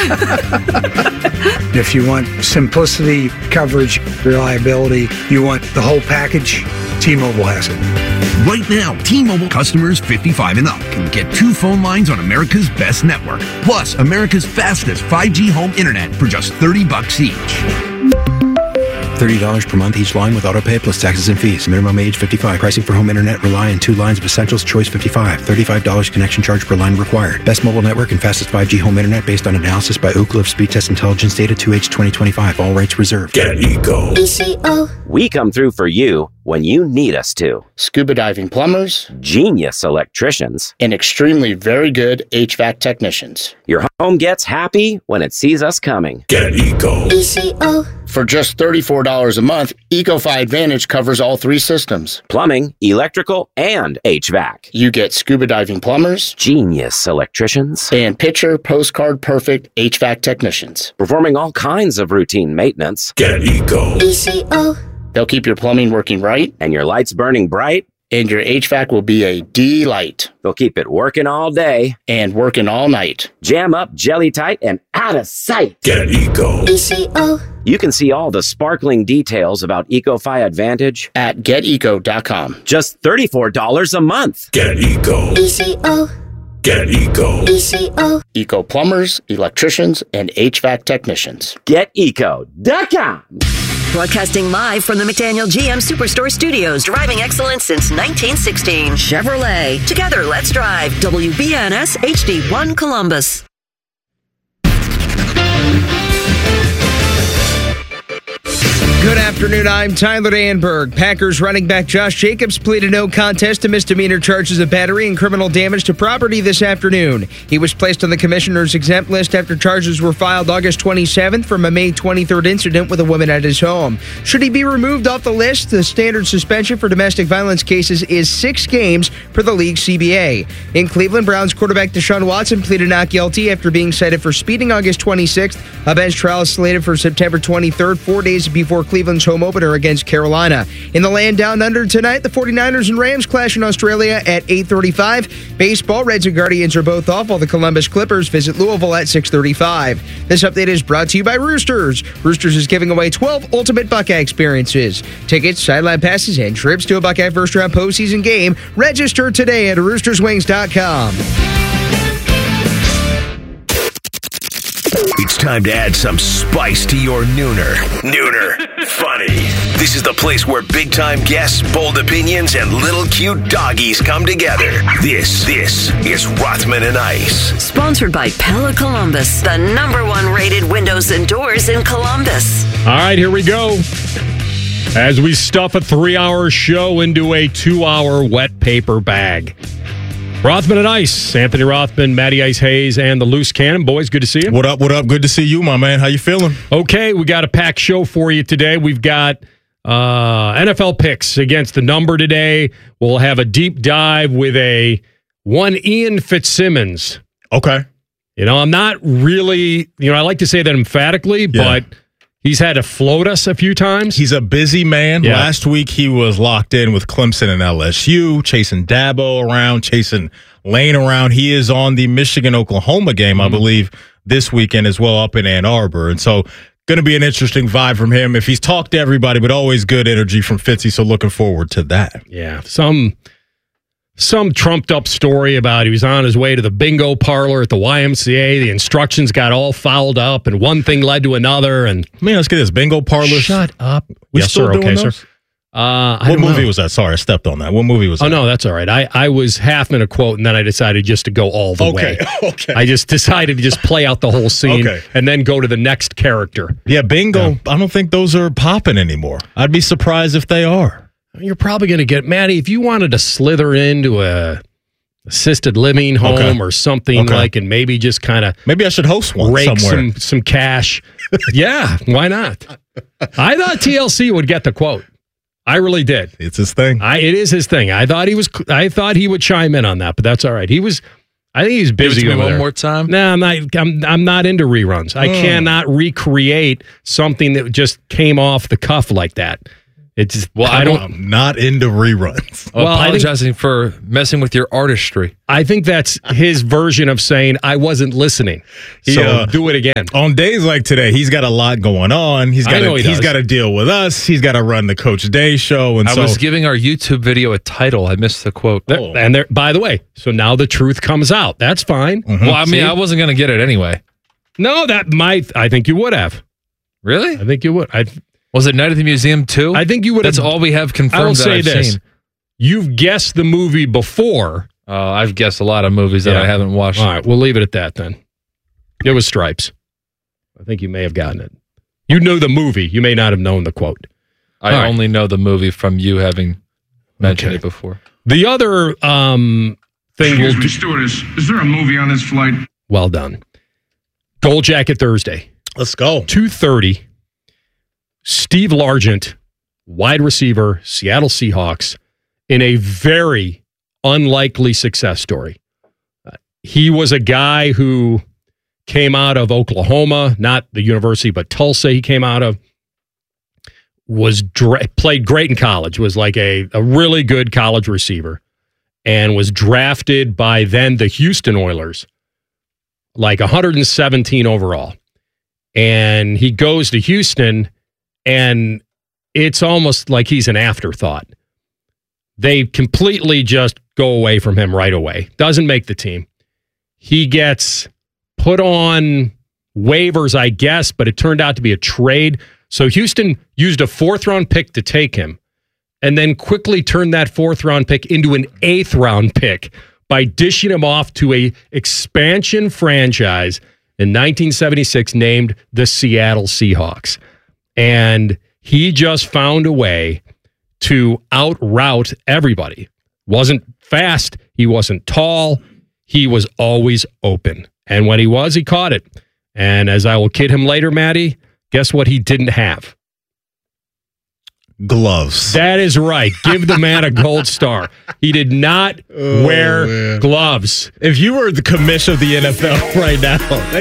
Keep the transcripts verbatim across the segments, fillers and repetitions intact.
If you want simplicity, coverage, reliability, you want the whole package, T-Mobile has it. Right now, T-Mobile customers fifty-five and up can get two phone lines on America's best network, plus America's fastest five G home internet for just thirty bucks each. thirty dollars per month each line with autopay plus taxes and fees. Minimum age fifty-five. Pricing for home internet rely on two lines of Essentials. Choice fifty-five. thirty-five dollars connection charge per line required. Best mobile network and fastest five G home internet based on analysis by Oak Cliff Speed Test Intelligence Data two H twenty twenty-five. All rights reserved. Get Eco. E C O. We come through for you when you need us to. Scuba diving plumbers, genius electricians, and extremely very good H V A C technicians. Your home gets happy when it sees us coming. Get Eco. E C O. For just thirty-four dollars a month, EcoFi Advantage covers all three systems. Plumbing, electrical, and H V A C. You get scuba diving plumbers, genius electricians, and picture postcard perfect H V A C technicians. Performing all kinds of routine maintenance. Get Eco. E C O. They'll keep your plumbing working right. And your lights burning bright. And your H V A C will be a delight. They'll keep it working all day. And working all night. Jam up, jelly tight, and out of sight. Get Eco. E C O. You can see all the sparkling details about EcoFi Advantage at get eco dot com. Just thirty-four dollars a month. Get Eco. E C O. Get Eco. E C O. Eco plumbers, electricians, and H V A C technicians. get eco dot com. Broadcasting live from the McDaniel G M Superstore Studios. Driving excellence since nineteen sixteen. Chevrolet. Together, let's drive. W B N S H D one Columbus. Good afternoon, I'm Tyler Danberg. Packers running back Josh Jacobs pleaded no contest to misdemeanor charges of battery and criminal damage to property this afternoon. He was placed on the commissioner's exempt list after charges were filed August twenty-seventh from a May twenty-third incident with a woman at his home. Should he be removed off the list, the standard suspension for domestic violence cases is six games per the league's C B A. In Cleveland, Browns quarterback Deshaun Watson pleaded not guilty after being cited for speeding August twenty-sixth. A bench trial is slated for September twenty-third, four days before Cleveland's home opener against Carolina. In the land down under tonight, the forty-niners and Rams clash in Australia at eight thirty-five. Baseball, Reds and Guardians are both off, while the Columbus Clippers visit Louisville at six thirty-five. This update is brought to you by Roosters. Roosters is giving away twelve ultimate Buckeye experiences. Tickets, sideline passes, and trips to a Buckeye first-round postseason game. Register today at roosters wings dot com. It's time to add some spice to your nooner. Nooner. Funny. This is the place where big-time guests, bold opinions, and little cute doggies come together. This, this is Rothman and Ice. Sponsored by Pella Columbus, the number one rated windows and doors in Columbus. All right, here we go. As we stuff a three-hour show into a two-hour wet paper bag. Rothman and Ice, Anthony Rothman, Matty Ice Hayes, and the Loose Cannon. Boys, good to see you. What up, what up? Good to see you, my man. How you feeling? Okay, we got a packed show for you today. We've got uh, N F L picks against the number today. We'll have a deep dive with a one Ian Fitzsimmons. Okay. You know, I'm not really, you know, I like to say that emphatically, yeah. but he's had to float us a few times. He's a busy man. Yeah. Last week, he was locked in with Clemson and L S U, chasing Dabo around, chasing Lane around. He is on the Michigan-Oklahoma game, mm-hmm. I believe, this weekend as well up in Ann Arbor. And so, going to be an interesting vibe from him. If he's talked to everybody, but always good energy from Fitzy, so looking forward to that. Yeah, some... Some trumped up story about he was on his way to the bingo parlor at the Y M C A. The instructions got all fouled up, and one thing led to another. And man, let's get this bingo parlor. Shut up. We yes, still sir. doing Okay, those? sir. Uh, what movie know. was that? Sorry, I stepped on that. What movie was that? Oh, no, that's all right. I, I was half in a quote, and then I decided just to go all the okay, way. Okay. I just decided to just play out the whole scene okay. and then go to the next character. Yeah, bingo. Yeah. I don't think those are popping anymore. I'd be surprised if they are. You're probably going to get, Maddie, if you wanted to slither into a assisted living home okay. or something okay. like, and maybe just kind of maybe I should host one rake somewhere. some some cash. Yeah, why not? I thought T L C would get the quote. I really did. It's his thing. I it is his thing. I thought he was. I thought he would chime in on that, but that's all right. He was. I think he's busy. Give it to me one there. more time. No, I'm not. I'm I'm not into reruns. I mm. cannot recreate something that just came off the cuff like that. It's well, I don't. I'm not into reruns. Well, Well, I think- apologizing for messing with your artistry. I think that's his version of saying I wasn't listening. So Yeah. do it again. On days like today, he's got a lot going on. He's I got know to he he's does. got to deal with us. He's got to run the Coach Day show, and I so was giving our YouTube video a title. I missed the quote. Oh. And there, by the way, so now the truth comes out. That's fine. Well, I mean, See? I wasn't going to get it anyway. No, that might. I think you would have. Really? I think you would. I. Was it Night at the Museum too? I think you would. That's have, all we have confirmed. I will that say I've this: seen. you've guessed the movie before. Uh, I've guessed a lot of movies that Yeah. I haven't watched. All right, we'll leave it at that then. It was Stripes. I think you may have gotten it. You knew the movie. You may not have known the quote. I All right. only know the movie from you having mentioned Okay. it before. The other um, thing we'll Excuse me, do. stewardess. Is there a movie on this flight? Well done. Gold Jacket Thursday. let's go. two thirty. Steve Largent, wide receiver, Seattle Seahawks, in a very unlikely success story. Uh, he was a guy who came out of Oklahoma, not the university, but Tulsa he came out of, was dra- played great in college, was like a, a really good college receiver, and was drafted by then the Houston Oilers, like one hundred seventeen overall. And he goes to Houston, and it's almost like he's an afterthought. They completely just go away from him right away. Doesn't make the team. He gets put on waivers, I guess, but it turned out to be a trade. So Houston used a fourth-round pick to take him, and then quickly turned that fourth-round pick into an eighth-round pick by dishing him off to a expansion franchise in nineteen seventy-six named the Seattle Seahawks. And he just found a way to out-route everybody. Wasn't fast. He wasn't tall. He was always open. And when he was, he caught it. And as I will kid him later, Maddie, guess what he didn't have? Gloves. That is right. Give the man a gold star. He did not Oh, wear man. gloves. If you were the commish of the N F L right now,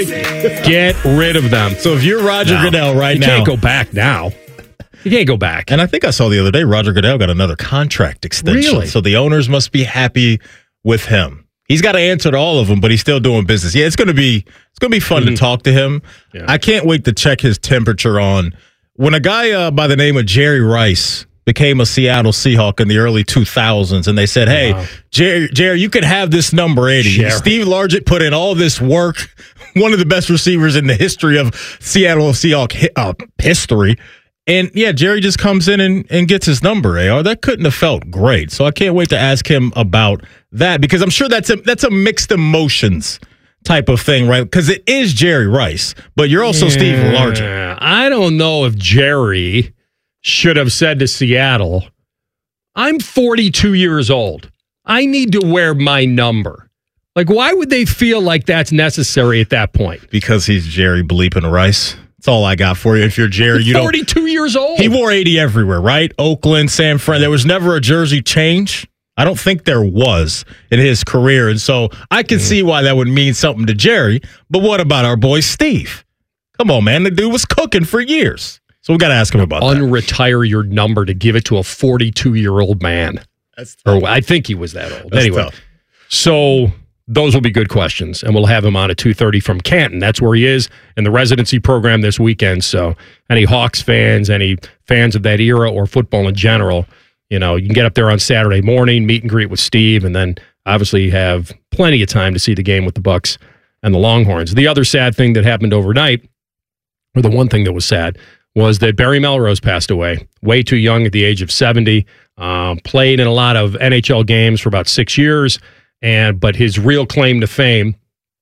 get rid of them. So if you're Roger No. Goodell right you now, can't go back now. You can't go back. And I think I saw the other day Roger Goodell got another contract extension. Really? So the owners must be happy with him. He's got to answer to all of them, but he's still doing business. Yeah, it's going to be it's going to be fun Mm-hmm. to talk to him. Yeah. I can't wait to check his temperature on when a guy uh, by the name of Jerry Rice became a Seattle Seahawk in the early two thousands, and they said, "Hey, Wow. Jerry, Jerry, you could have this number eighty." Jerry. Steve Largent put in all this work, one of the best receivers in the history of Seattle Seahawk hi- uh, history. And yeah, Jerry just comes in and, and gets his number, A R. That couldn't have felt great. So I can't wait to ask him about that, because I'm sure that's a that's a mixed emotions type of thing, right? Because it is Jerry Rice, but you're also Steve Largent. Yeah, I don't know if Jerry should have said to Seattle, I'm forty-two years old. I need to wear my number. Like, why would they feel like that's necessary at that point? Because he's Jerry bleeping Rice. That's all I got for you. If you're Jerry, you don't. forty-two years old. He wore eighty everywhere, right? Oakland, San Fran. There was never a jersey change. I don't think there was in his career. And so I can see why that would mean something to Jerry. But what about our boy Steve? Come on, man. The dude was cooking for years. So we got to ask him about that. Unretire your number to give it to a forty-two-year-old man. That's Or I think he was that old. That's anyway, tough. so those will be good questions, and we'll have him on at two thirty from Canton. That's where he is in the residency program this weekend. So any Hawks fans, any fans of that era or football in general, you know, you can get up there on Saturday morning, meet and greet with Steve, and then obviously have plenty of time to see the game with the Bucks and the Longhorns. The other sad thing that happened overnight, or the one thing that was sad, was that Barry Melrose passed away way too young at the age of seventy. Um, played in a lot of N H L games for about six years, and but his real claim to fame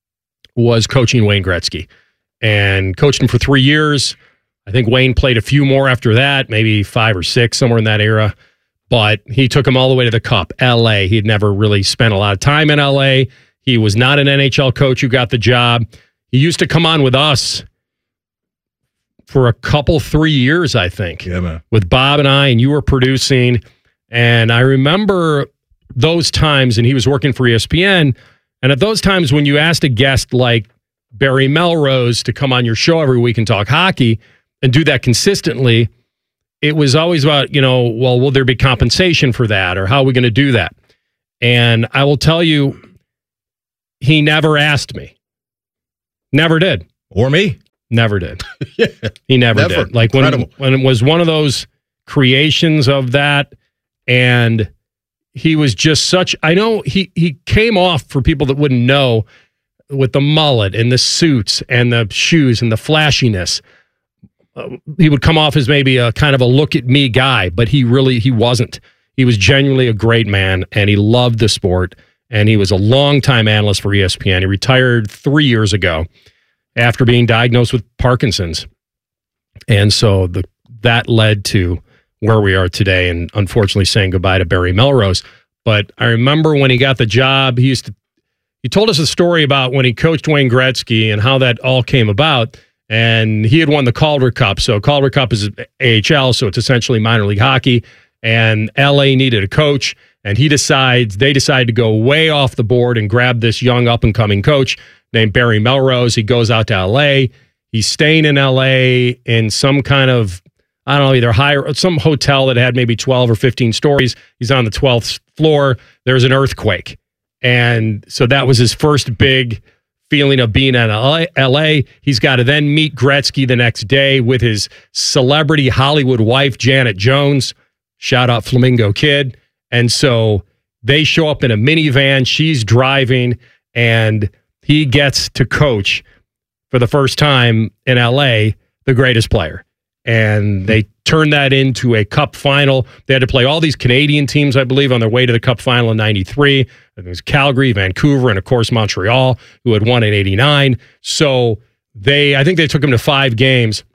was coaching Wayne Gretzky, and coached him for three years. I think Wayne played a few more after that, maybe five or six, somewhere in that era. But he took him all the way to the Cup, L A. He'd never really spent a lot of time in L A. He was not an N H L coach who got the job. He used to come on with us for a couple, three years, I think, Yeah, man. with Bob and I, and you were producing. And I remember those times, and he was working for E S P N. And at those times when you asked a guest like Barry Melrose to come on your show every week and talk hockey and do that consistently, it was always about, you know, well, will there be compensation for that, or how are we going to do that? And I will tell you, he never asked me. Never did. Or me. Never did. yeah. He never, Never. did. Like when, when it was one of those creations of that, and he was just such, I know he, he came off, for people that wouldn't know, with the mullet and the suits and the shoes and the flashiness. Uh, he would come off as maybe a kind of a look at me guy, but he really, he wasn't. He was genuinely a great man, and he loved the sport, and he was a longtime analyst for E S P N. He retired three years ago after being diagnosed with Parkinson's. And so the that led to where we are today, and unfortunately saying goodbye to Barry Melrose. But I remember when he got the job, he used to, he told us a story about when he coached Wayne Gretzky and how that all came about. And he had won the Calder Cup. So Calder Cup is A H L, so it's essentially minor league hockey. And L A needed a coach, and he decides, they decide to go way off the board and grab this young up-and-coming coach named Barry Melrose. He goes out to L A. He's staying in L A in some kind of, I don't know, either higher, some hotel that had maybe twelve or fifteen stories. He's on the twelfth floor. There's an earthquake. And so that was his first big feeling of being in L A. He's got to then meet Gretzky the next day with his celebrity Hollywood wife, Janet Jones. Shout out Flamingo Kid. And so they show up in a minivan. She's driving, and he gets to coach for the first time in L A, the greatest player. And they turned that into a cup final. They had to play all these Canadian teams, I believe, on their way to the cup final in ninety-three. It was Calgary, Vancouver, and of course Montreal, who had won in eighty-nine. So they, I think they took him to five games,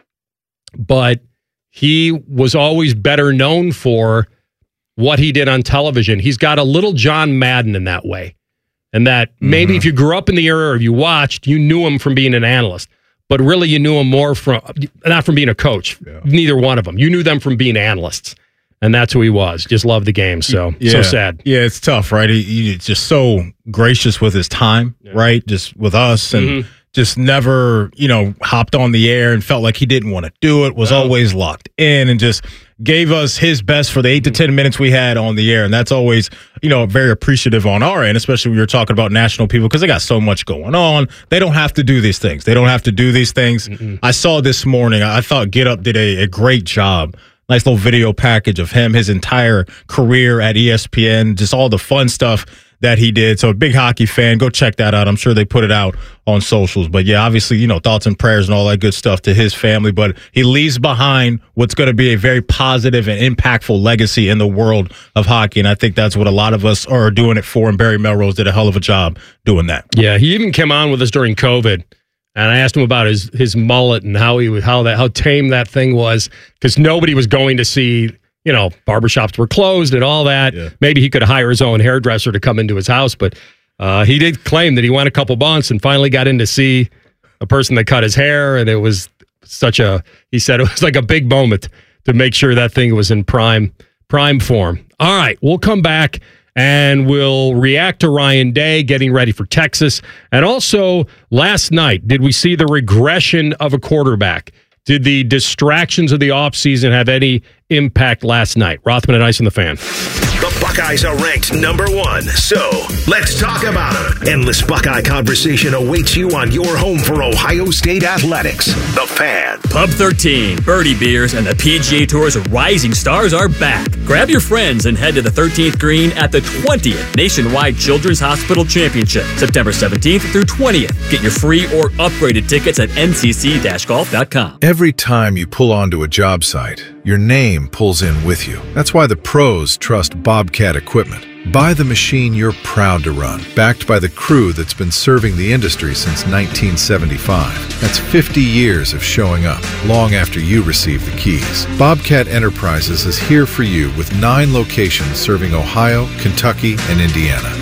but he was always better known for what he did on television. He's got a little John Madden in that way. And that maybe mm-hmm. if you grew up in the era or you watched, you knew him from being an analyst. But really, you knew him more from, not from being a coach. Yeah. Neither one of them. You knew them from being analysts. And that's who he was. Just loved the game. So, yeah. so sad. Yeah, it's tough, right? He, he's just so gracious with his time, yeah. right? Just with us, and mm-hmm. just never, you know, hopped on the air and felt like he didn't want to do it, was oh. always locked in, and just gave us his best for the eight to ten minutes we had on the air. And that's always, you know, very appreciative on our end, especially when you're talking about national people, because they got so much going on. They don't have to do these things. They don't have to do these things. Mm-mm. I saw this morning, I thought Get Up did a, a great job. Nice little video package of him, his entire career at E S P N, just all the fun stuff that he did. So a big hockey fan, go check that out. I'm sure they put it out on socials. But yeah, obviously, you know, thoughts and prayers and all that good stuff to his family. But he leaves behind what's going to be a very positive and impactful legacy in the world of hockey. And I think that's what a lot of us are doing it for. And Barry Melrose did a hell of a job doing that. Yeah, he even came on with us during COVID. And I asked him about his his mullet and how he how that how tame that thing was, because nobody was going to see, you know, barbershops were closed and all that. Yeah. Maybe he could hire his own hairdresser to come into his house, but uh, he did claim that he went a couple months and finally got in to see a person that cut his hair, and it was such a, he said it was like a big moment to make sure that thing was in prime prime form. All right, we'll come back and we'll react to Ryan Day getting ready for Texas. And also, last night, did we see the regression of a quarterback? Did the distractions of the offseason have any impact last night? Rothman and Ice and the Fan. The Buckeyes are ranked number one, so let's talk about them. Endless Buckeye conversation awaits you on your home for Ohio State athletics. The Fan. Pub thirteen, Birdie Beers, and the P G A Tour's rising stars are back. Grab your friends and head to the thirteenth green at the twentieth Nationwide Children's Hospital Championship, September seventeenth through twentieth. Get your free or upgraded tickets at N C C golf dot com. Every time you pull onto a job site, your name pulls in with you. That's why the pros trust Bobcat equipment. Buy the machine you're proud to run, backed by the crew that's been serving the industry since nineteen seventy-five. That's fifty years of showing up, long after you receive the keys. Bobcat Enterprises is here for you with nine locations serving Ohio, Kentucky, and Indiana.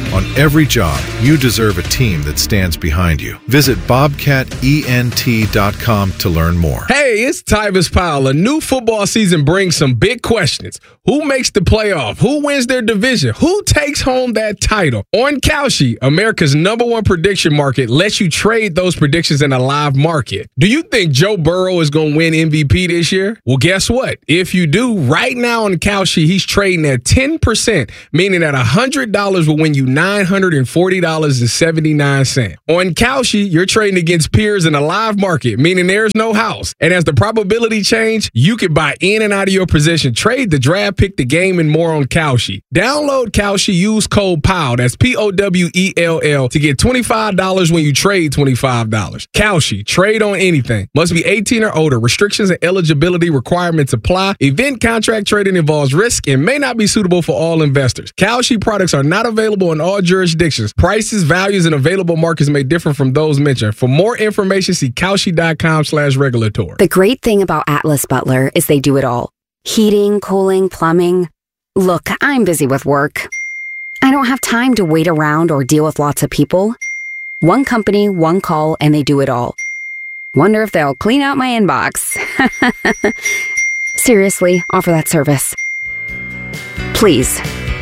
On every job, you deserve a team that stands behind you. Visit bobcat ent dot com to learn more. Hey, it's Tyvis Powell. A new football season brings some big questions. Who makes the playoff? Who wins their division? Who takes home that title? On Kalshi, America's number one prediction market, lets you trade those predictions in a live market. Do you think Joe Burrow is going to win M V P this year? Well, guess what? If you do, right now on Kalshi, he's trading at ten percent, meaning that one hundred dollars will win you nine hundred forty dollars and seventy-nine cents. On Kalshi, you're trading against peers in a live market, meaning there's no house. And as the probability change, you can buy in and out of your position, trade the draft, pick the game, and more on Kalshi. Download Kalshi, use code POWELL, that's P O W E L L, to get twenty-five dollars when you trade twenty-five dollars. Kalshi, trade on anything. Must be eighteen or older. Restrictions and eligibility requirements apply. Event contract trading involves risk and may not be suitable for all investors. Kalshi products are not available in all jurisdictions. Prices, values, and available markets may differ from those mentioned. For more information, see Kalshi.com slash regulatory. The great thing about Atlas Butler is they do it all. Heating, cooling, plumbing. Look, I'm busy with work. I don't have time to wait around or deal with lots of people. One company, one call, and they do it all. Wonder if they'll clean out my inbox. Seriously, offer that service. Please.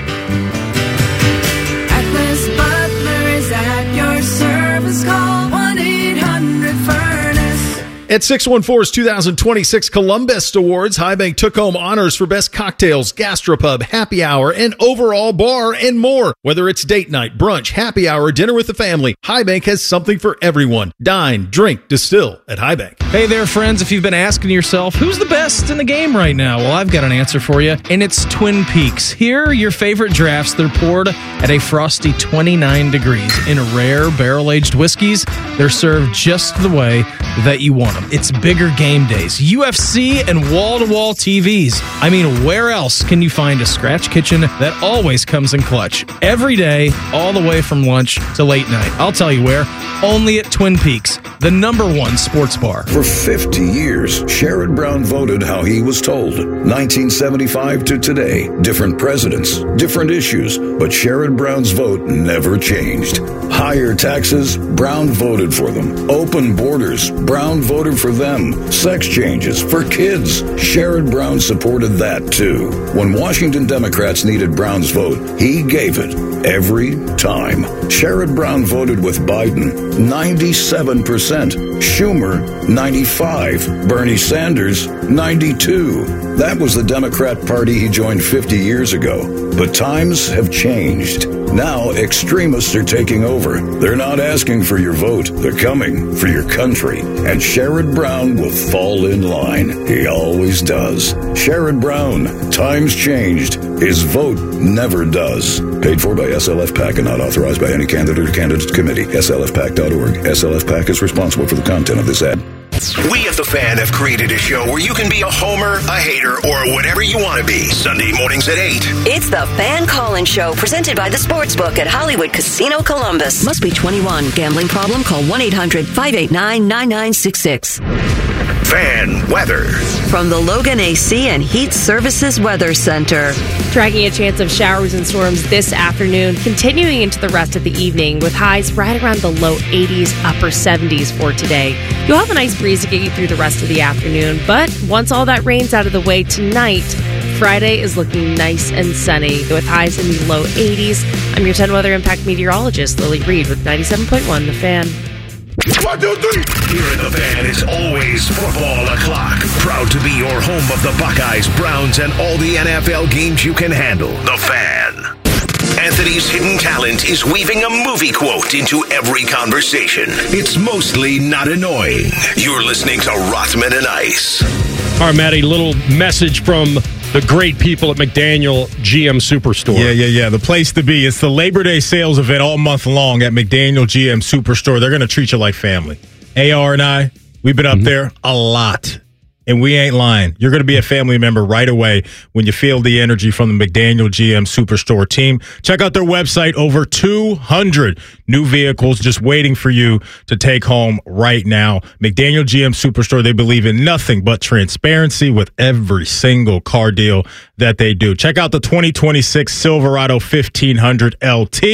Atlas Butler is at your service. Call one eight hundred furnace. At six one four's two thousand twenty-six Columbus Awards, High Bank took home honors for best cocktails, gastropub, happy hour, and overall bar and more. Whether it's date night, brunch, happy hour, dinner with the family, High Bank has something for everyone. Dine, drink, distill at High Bank. Hey there, friends. If you've been asking yourself, who's the best in the game right now? Well, I've got an answer for you, and it's Twin Peaks. Here are your favorite drafts. They're poured at a frosty twenty-nine degrees in rare barrel-aged whiskeys. They're served just the way that you want them. It's bigger game days, U F C, and wall-to-wall T Vs. I mean, where else can you find a scratch kitchen that always comes in clutch? Every day, all the way from lunch to late night. I'll tell you where. Only at Twin Peaks, the number one sports bar. For fifty years, Sherrod Brown voted how he was told. nineteen seventy-five to today. Different presidents, different issues, but Sherrod Brown's vote never changed. Higher taxes, Brown voted for them. Open borders, Brown voted for them. Sex changes for kids, Sherrod Brown supported that too. When Washington Democrats needed Brown's vote, he gave it every time. Sherrod Brown voted with Biden, ninety-seven percent. Schumer, ninety-five. Bernie Sanders, ninety-two. That was the Democrat Party he joined fifty years ago. But times have changed. Now extremists are taking over. They're not asking for your vote. They're coming for your country. And Sherrod Brown will fall in line. He always does. Sherrod Brown, times changed. His vote never does. Paid for by S L F PAC and not authorized by any candidate or candidate committee. S L F pac dot org. S L F PAC is responsible for the content of this ad. We at The Fan have created a show where you can be a homer, a hater, or whatever you want to be. Sunday mornings at eight. It's the Fan Call-In Show, presented by the Sportsbook at Hollywood Casino Columbus. Must be twenty-one. Gambling problem? Call one eight hundred five eight nine nine nine six six. Fan weather. From the Logan A C and Heat Services Weather Center. Tracking a chance of showers and storms this afternoon, continuing into the rest of the evening with highs right around the low eighties, upper seventies for today. You'll have a nice breeze to get you through the rest of the afternoon, but once all that rain's out of the way tonight, Friday is looking nice and sunny with highs in the low eighties. I'm your ten Weather Impact meteorologist, Lily Reed, with ninety-seven point one The Fan. One, two, three. Here at The Fan, it's always football o'clock. Proud to be your home of the Buckeyes, Browns, and all the N F L games you can handle. The Fan. Anthony's hidden talent is weaving a movie quote into every conversation. It's mostly not annoying. You're listening to Rothman and Ice. All right, Matty, little message from the great people at McDaniel G M Superstore. Yeah, yeah, yeah. The place to be. It's the Labor Day sales event all month long at McDaniel G M Superstore. They're going to treat you like family. A R and I, we've been up mm-hmm. there a lot. And we ain't lying. You're going to be a family member right away when you feel the energy from the McDaniel G M Superstore team. Check out their website. Over two hundred new vehicles just waiting for you to take home right now. McDaniel G M Superstore, they believe in nothing but transparency with every single car deal that they do. Check out the twenty twenty-six Silverado fifteen hundred L T.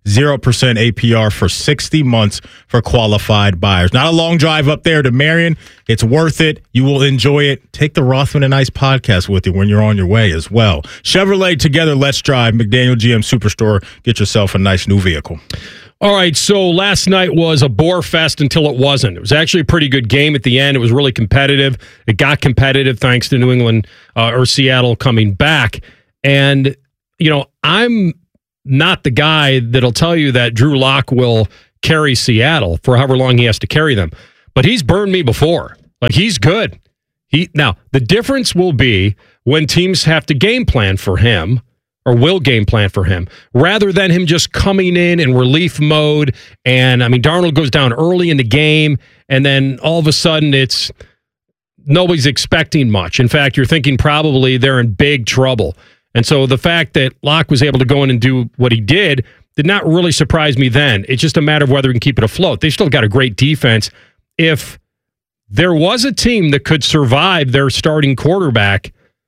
zero percent A P R for sixty months for qualified buyers. Not a long drive up there to Marion. It's worth it. You will enjoy it. Take the Rothman and Ice podcast with you when you're on your way as well. Chevrolet, together, let's drive. McDaniel G M Superstore. Get yourself a nice new vehicle. All right, so last night was a bore fest until it wasn't. It was actually a pretty good game at the end. It was really competitive. It got competitive thanks to New England uh, or Seattle coming back. And, you know, I'm not the guy that'll tell you that Drew Lock will carry Seattle for however long he has to carry them. But he's burned me before. Like, he's good. He Now, the difference will be when teams have to game plan for him, or will game plan for him, rather than him just coming in in relief mode. And, I mean, Darnold goes down early in the game, and then all of a sudden it's nobody's expecting much. In fact, you're thinking probably they're in big trouble. And so the fact that Locke was able to go in and do what he did did not really surprise me then. It's just a matter of whether he can keep it afloat. They've still got a great defense. If there was a team that could survive their starting quarterback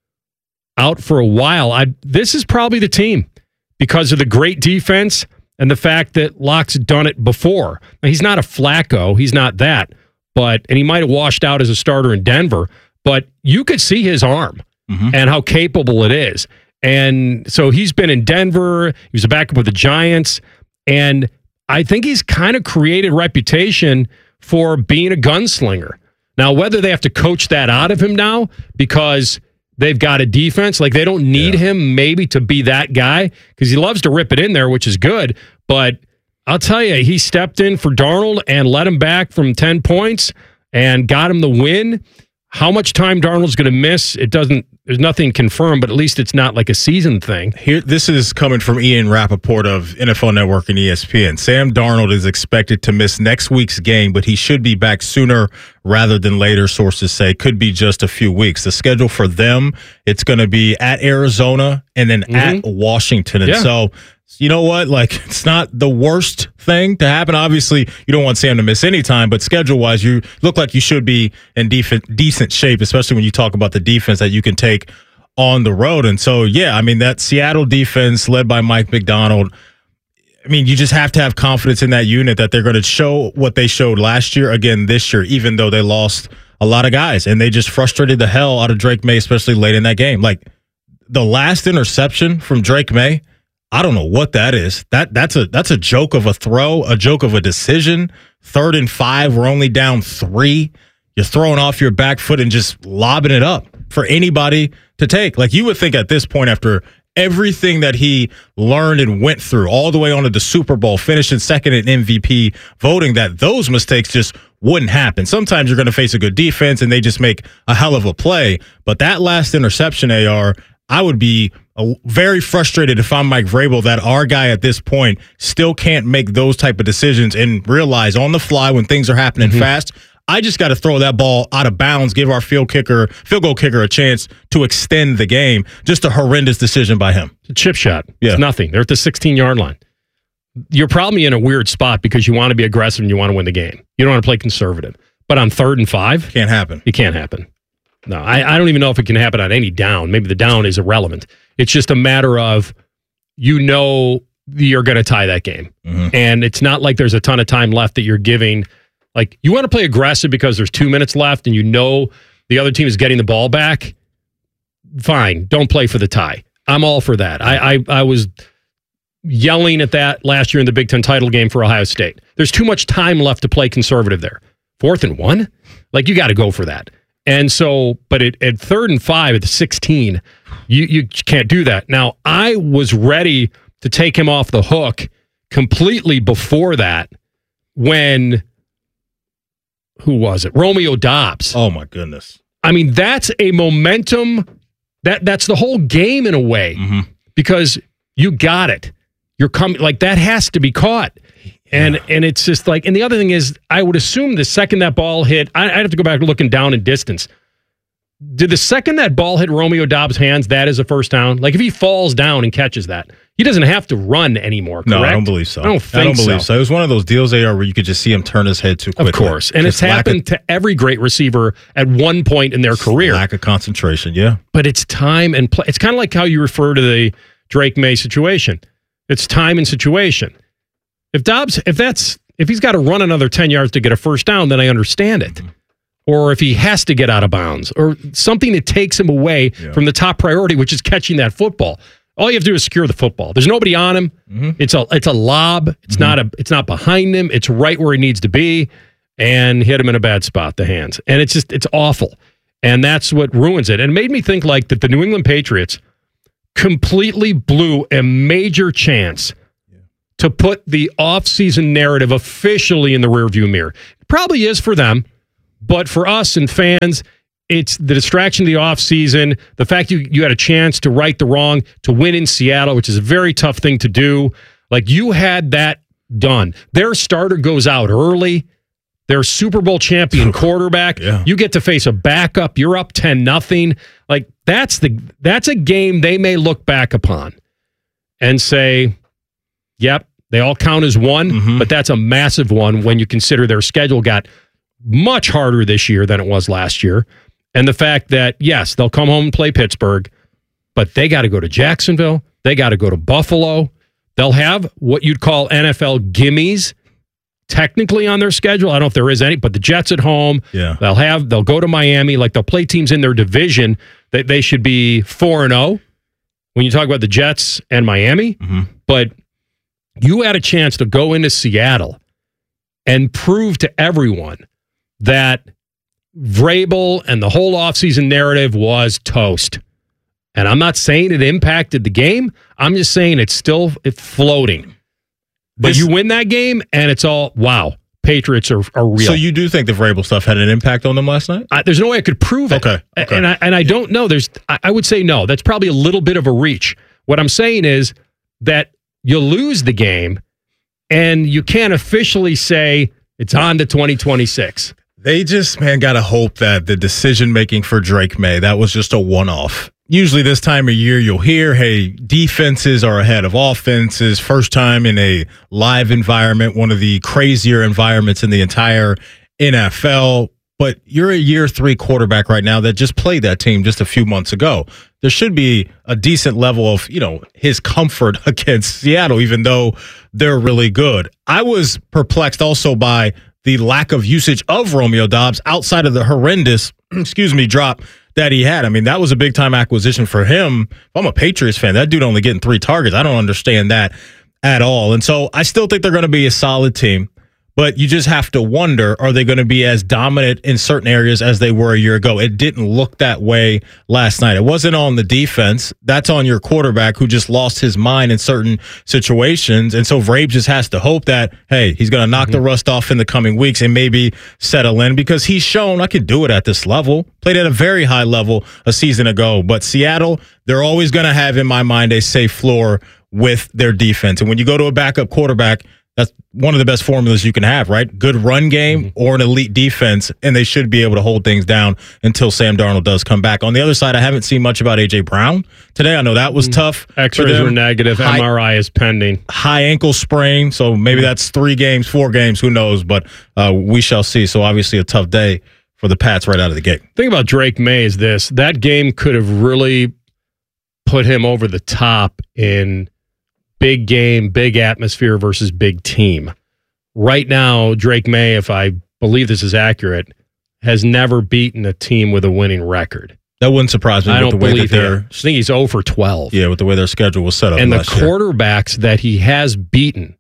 out for a while, I this is probably the team because of the great defense and the fact that Locke's done it before. Now, he's not a Flacco. He's not that. But and he might have washed out as a starter in Denver, but you could see his arm mm-hmm. and how capable it is. And so he's been in Denver. He was a backup with the Giants. And I think he's kind of created a reputation for being a gunslinger. Now, whether they have to coach that out of him now because they've got a defense. Like, they don't need yeah. him maybe to be that guy because he loves to rip it in there, which is good. But I'll tell you, he stepped in for Darnold and led him back from ten points and got him the win. How much time Darnold's going to miss, it doesn't, there's nothing confirmed, but at least it's not like a season thing. Here, this is coming from Ian Rappaport of N F L Network and E S P N. Sam Darnold is expected to miss next week's game, but he should be back sooner rather than later, sources say. Could be just a few weeks. The schedule for them, it's going to be at Arizona and then mm-hmm. at Washington. And yeah. so, you know what? Like, it's not the worst thing to happen. Obviously, you don't want Sam to miss any time, but schedule-wise, you look like you should be in def- decent shape, especially when you talk about the defense that you can take on the road. And so, yeah, I mean, that Seattle defense led by Mike Macdonald, I mean, you just have to have confidence in that unit that they're going to show what they showed last year again this year, even though they lost a lot of guys. And they just frustrated the hell out of Drake May, especially late in that game. Like, the last interception from Drake May, I don't know what that is. That that's a that's a joke of a throw, a joke of a decision. Third and five, we're only down three. You're throwing off your back foot and just lobbing it up for anybody to take. Like, you would think at this point, after everything that he learned and went through, all the way on to the Super Bowl, finishing second in M V P voting, that those mistakes just wouldn't happen. Sometimes you're going to face a good defense and they just make a hell of a play. But that last interception, A R, I would be very frustrated if I'm Mike Vrabel that our guy at this point still can't make those type of decisions and realize on the fly when things are happening mm-hmm. fast, I just got to throw that ball out of bounds, give our field kicker, field goal kicker a chance to extend the game. Just a horrendous decision by him. It's a chip shot. Yeah. It's nothing. They're at the sixteen-yard line. You're probably in a weird spot because you want to be aggressive and you want to win the game. You don't want to play conservative. But on third and five? Can't happen. It can't happen. No, I, I don't even know if it can happen on any down. Maybe the down is irrelevant. It's just a matter of, you know, you're going to tie that game. Mm-hmm. And it's not like there's a ton of time left that you're giving. Like, you want to play aggressive because there's two minutes left and you know the other team is getting the ball back. Fine. Don't play for the tie. I'm all for that. I, I, I was yelling at that last year in the Big Ten title game for Ohio State. There's too much time left to play conservative there. Fourth and one? Like, you got to go for that. And so, but it, at third and five at the sixteen, you, you can't do that. Now, I was ready to take him off the hook completely before that when, who was it? Romeo Doubs. Oh, my goodness. I mean, that's a momentum. That That's the whole game in a way mm-hmm. because you got it. You're coming, like, that has to be caught. And and it's just like, and the other thing is, I would assume the second that ball hit, I, I'd have to go back looking down in distance. Did the second that ball hit Romeo Doubs' hands, that is a first down? Like, if he falls down and catches that, he doesn't have to run anymore, correct? No, I don't believe so. I don't think I don't believe so. so. It was one of those deals, A R, where you could just see him turn his head too quickly. Of course. And just it's happened of, to every great receiver at one point in their career. Lack of concentration, yeah. But it's time and play. It's kind of like how you refer to the Drake May situation. It's time and situation. If Dobbs, if that's if he's got to run another ten yards to get a first down, then I understand it. Mm-hmm. Or if he has to get out of bounds, or something that takes him away yeah. from the top priority, which is catching that football. All you have to do is secure the football. There's nobody on him. Mm-hmm. It's a it's a lob. It's mm-hmm. not a it's not behind him. It's right where he needs to be, and hit him in a bad spot. The hands, and it's just it's awful, and that's what ruins it. And it made me think like that the New England Patriots completely blew a major chance yeah. to put the offseason narrative officially in the rearview mirror. It probably is for them. But for us and fans, it's the distraction of the offseason, the fact you, you had a chance to right the wrong, to win in Seattle, which is a very tough thing to do. Like, you had that done. Their starter goes out early. Their Super Bowl champion quarterback. Yeah. You get to face a backup. You're up ten nothing. Like, that's the that's a game they may look back upon and say, yep, they all count as one, mm-hmm. but that's a massive one when you consider their schedule got much harder this year than it was last year. And the fact that, yes, they'll come home and play Pittsburgh, but they got to go to Jacksonville. They got to go to Buffalo. They'll have what you'd call N F L gimmies technically on their schedule. I don't know if there is any, but the Jets at home. Yeah. They'll have, they'll go to Miami. Like, they'll play teams in their division that they should be four and oh when you talk about the Jets and Miami. Mm-hmm. But you had a chance to go into Seattle and prove to everyone that Vrabel and the whole offseason narrative was toast. And I'm not saying it impacted the game. I'm just saying it's still it's floating. But this, you win that game, and it's all, wow, Patriots are, are real. So you do think the Vrabel stuff had an impact on them last night? I, there's no way I could prove it. Okay. okay. And I, and I don't know. There's I, I would say no. That's probably a little bit of a reach. What I'm saying is that you lose the game, and you can't officially say it's on to twenty twenty-six. They just, man, got to hope that the decision-making for Drake May, that was just a one-off. Usually this time of year, you'll hear, hey, defenses are ahead of offenses. First time in a live environment, one of the crazier environments in the entire N F L. But you're a year three quarterback right now that just played that team just a few months ago. There should be a decent level of, you know, his comfort against Seattle, even though they're really good. I was perplexed also by the lack of usage of Romeo Doubs outside of the horrendous, excuse me, drop that he had. I mean, that was a big-time acquisition for him. If I'm a Patriots fan, that dude only getting three targets. I don't understand that at all. And so I still think they're going to be a solid team. But you just have to wonder, are they going to be as dominant in certain areas as they were a year ago? It didn't look that way last night. It wasn't on the defense. That's on your quarterback who just lost his mind in certain situations. And so Vrabel just has to hope that, hey, he's going to knock mm-hmm. the rust off in the coming weeks and maybe settle in, because he's shown I can do it at this level. Played at a very high level a season ago. But Seattle, they're always going to have, in my mind, a safe floor with their defense. And when you go to a backup quarterback, that's one of the best formulas you can have, right? Good run game mm-hmm. or an elite defense, and they should be able to hold things down until Sam Darnold does come back. On the other side, I haven't seen much about A J. Brown today. I know that was mm-hmm. tough. X-rays were negative. High, M R I is pending. High ankle sprain, so maybe mm-hmm. that's three games, four games, who knows? But uh, we shall see. So obviously a tough day for the Pats right out of the gate. The thing about Drake May is this. That game could have really put him over the top in big game, big atmosphere versus big team. Right now, Drake May, if I believe this is accurate, has never beaten a team with a winning record. That wouldn't surprise me. I with don't the way believe that they're, I think he's zero for twelve. Yeah, with the way their schedule was set up. And the last year. quarterbacks that he has beaten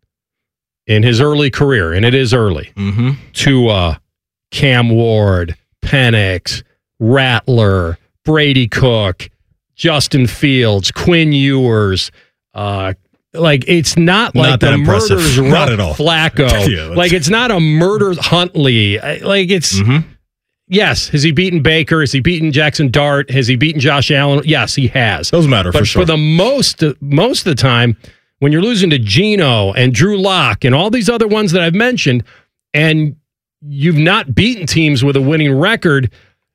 in his early career, and it is early, mm-hmm. Tua, Cam Ward, Penix, Rattler, Brady Cook, Justin Fields, Quinn Ewers, uh, like, it's not, not like the murder's not at all. Flacco. yeah, like, it's not a murder Huntley. Like, it's, mm-hmm. yes, has he beaten Baker? Has he beaten Jackson Dart? Has he beaten Josh Allen? Yes, he has. Those matter but for sure. for the most, most of the time, when you're losing to Geno and Drew Lock and all these other ones that I've mentioned, and you've not beaten teams with a winning record,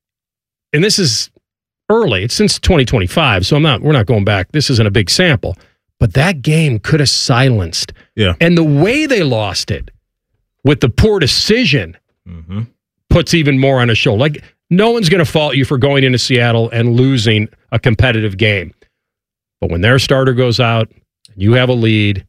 and this is early, it's since twenty twenty-five, so I'm not, we're not going back. This isn't a big sample. But that game could have silenced. Yeah. And the way they lost it with the poor decision mm-hmm. puts even more on a show. Like, no one's going to fault you for going into Seattle and losing a competitive game. But when their starter goes out, and you have a lead,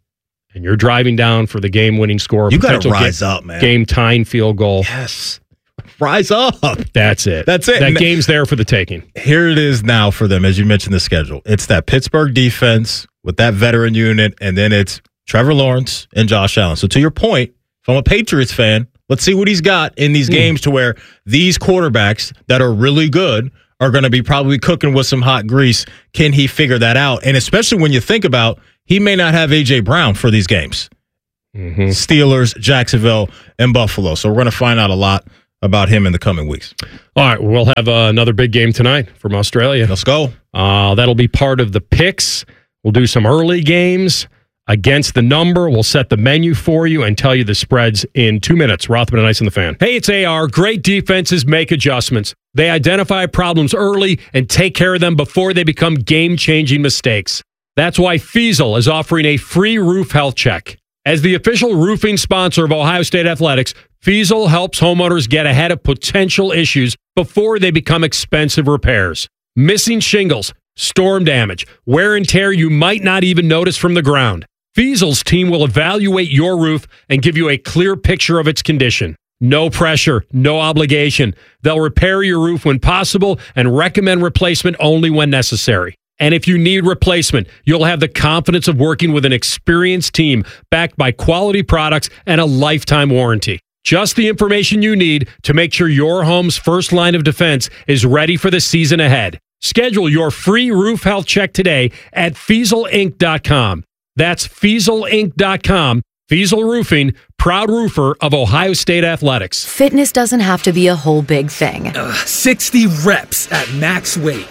and you're driving down for the game-winning score, You gotta potential rise ga- up, man. Game-tying field goal. Yes. Rise up. That's it. That's it. That And game's there for the taking. Here it is now for them, as you mentioned the schedule. It's that Pittsburgh defense with that veteran unit, and then it's Trevor Lawrence and Josh Allen. So to your point, if I'm a Patriots fan, let's see what he's got in these mm. games to where these quarterbacks that are really good are going to be probably cooking with some hot grease. Can he figure that out? And especially when you think about he may not have A J Brown for these games. Mm-hmm. Steelers, Jacksonville, and Buffalo. So we're going to find out a lot about him in the coming weeks. All right, we'll have uh, another big game tonight from Australia. Let's go. Uh, that'll be part of the picks. We'll do some early games against the number. We'll set the menu for you and tell you the spreads in two minutes. Rothman and Ice and the Fan. Hey, it's A R. Great defenses make adjustments. They identify problems early and take care of them before they become game-changing mistakes. That's why Fiesel is offering a free roof health check. As the official roofing sponsor of Ohio State Athletics, Fiesel helps homeowners get ahead of potential issues before they become expensive repairs. Missing shingles, storm damage, wear and tear you might not even notice from the ground. Fiesel's team will evaluate your roof and give you a clear picture of its condition. No pressure, no obligation. They'll repair your roof when possible and recommend replacement only when necessary. And if you need replacement, you'll have the confidence of working with an experienced team backed by quality products and a lifetime warranty. Just the information you need to make sure your home's first line of defense is ready for the season ahead. Schedule your free roof health check today at Fiesel Inc dot com. That's Fiesel Inc dot com. Fiesel Roofing, proud roofer of Ohio State Athletics. Fitness doesn't have to be a whole big thing. Uh, sixty reps at max weight.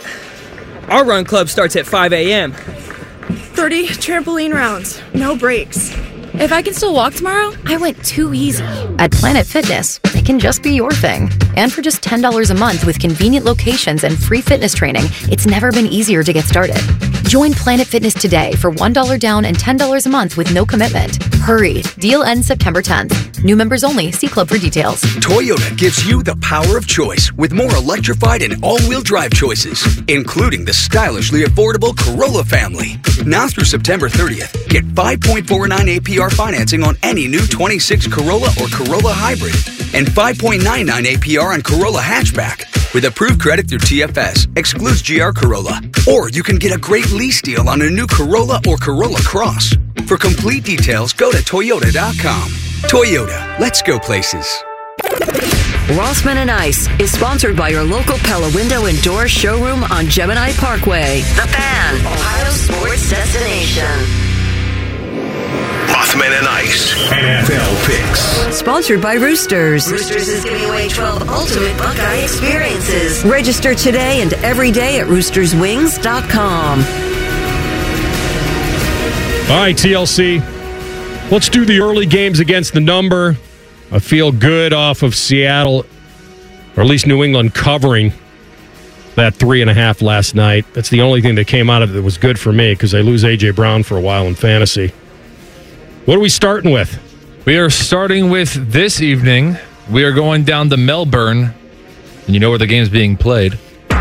Our run club starts at five a.m. thirty trampoline rounds, no breaks. If I can still walk tomorrow, I went too easy. At Planet Fitness, it can just be your thing. And for just ten dollars a month with convenient locations and free fitness training, it's never been easier to get started. Join Planet Fitness today for one dollar down and ten dollars a month with no commitment. Hurry. Deal ends September tenth. New members only. See club for details. Toyota gives you the power of choice with more electrified and all-wheel drive choices, including the stylishly affordable Corolla family. Now through September thirtieth, get five point four nine A P R financing on any new twenty-six Corolla or Corolla Hybrid and five point nine nine A P R on Corolla Hatchback. With approved credit through T F S, excludes G R Corolla. Or you can get a great lease deal on a new Corolla or Corolla Cross. For complete details, go to Toyota dot com. Toyota, let's go places. Rossman and Ice is sponsored by your local Pella Window and Door showroom on Gemini Parkway. The Fan, Ohio sports destination. Rothman and Ice, N F L Picks. Sponsored by Roosters. Roosters is giving away twelve ultimate Buckeye experiences. Register today and every day at roosters wings dot com. All right, T L C. Let's do the early games against the number. I feel good off of Seattle, or at least New England, covering that three and a half last night. That's the only thing that came out of it that was good for me because I lose A J Brown for a while in fantasy. What are we starting with? We are starting with this evening. We are going down to Melbourne, and you know where the game's being played.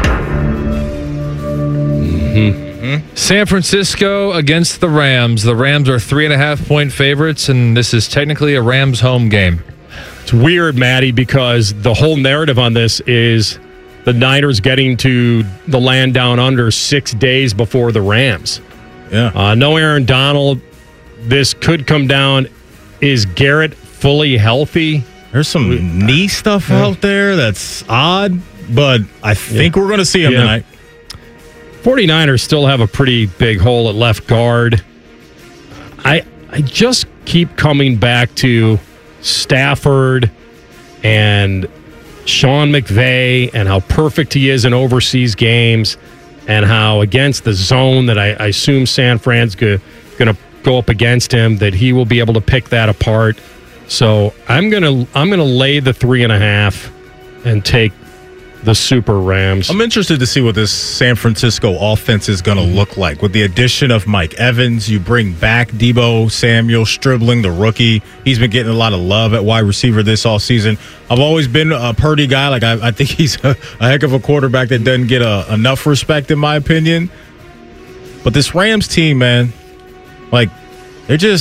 Mm-hmm. Mm-hmm. San Francisco against the Rams. The Rams are three and a half point favorites, and this is technically a Rams home game. It's weird, Maddie, because the whole narrative on this is the Niners getting to the land down under six days before the Rams. Yeah. Uh, no Aaron Donald. This could come down. Is Garrett fully healthy? There's some knee stuff out there that's odd, but I think yeah. we're going to see him yeah. tonight. 49ers still have a pretty big hole at left guard. I I just keep coming back to Stafford and Sean McVay and how perfect he is in overseas games and how against the zone that I, I assume San Fran's going to go up against him, that he will be able to pick that apart. So I'm gonna I'm gonna lay the three and a half and take the Super Rams. I'm interested to see what this San Francisco offense is going to look like. With the addition of Mike Evans, you bring back Deebo Samuel, Stribling, the rookie. He's been getting a lot of love at wide receiver this offseason. I've always been a Purdy guy. Like I, I think he's a, a heck of a quarterback that doesn't get a, enough respect, in my opinion. But this Rams team, man, like, they're just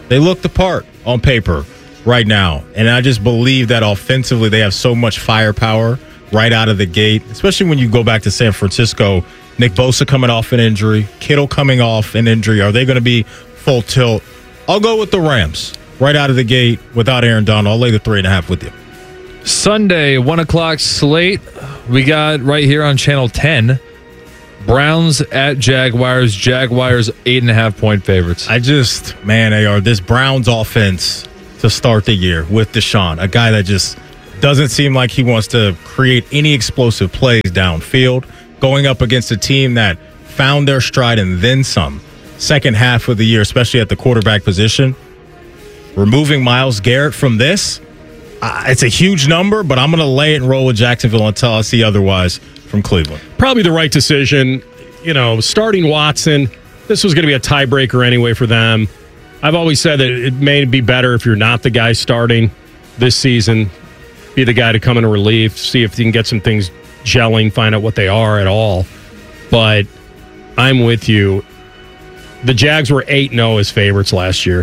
They look the part on paper right now. And I just believe that offensively they have so much firepower right out of the gate, especially when you go back to San Francisco. Nick Bosa coming off an injury, Kittle coming off an injury. Are they going to be full tilt? I'll go with the Rams right out of the gate without Aaron Donald. I'll lay the three and a half with you. Sunday, one o'clock slate. We got right here on Channel ten. Browns at Jaguars. Jaguars eight and a half point favorites. I just, man, they are this Browns offense to start the year with Deshaun, a guy that just doesn't seem like he wants to create any explosive plays downfield, going up against a team that found their stride and then some. Second half of the year, especially at the quarterback position. Removing Myles Garrett from this, uh, it's a huge number, but I'm going to lay it and roll with Jacksonville until I see otherwise from Cleveland. Probably the right decision. You know, starting Watson, this was going to be a tiebreaker anyway for them. I've always said that it may be better if you're not the guy starting this season. Be the guy to come in and relieve, see if you can get some things gelling, find out what they are at all. But I'm with you. The Jags were eight and oh as favorites last year.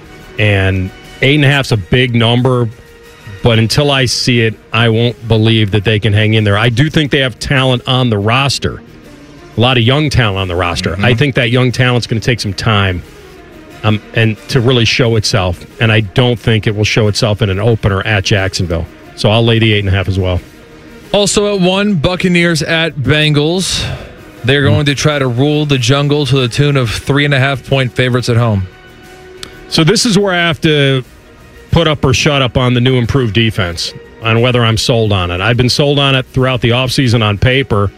And eight and a half is a big number, but until I see it, I won't believe that they can hang in there. I do think they have talent on the roster, a lot of young talent on the roster. Mm-hmm. I think that young talent's going to take some time um, and to really show itself, and I don't think it will show itself in an opener at Jacksonville. So I'll lay the eight and a half as well. Also at one, Buccaneers at Bengals. They're going to try to rule the jungle to the tune of three and a half point favorites at home. So this is where I have to put up or shut up on the new improved defense, on whether I'm sold on it. I've been sold on it throughout the offseason on paper,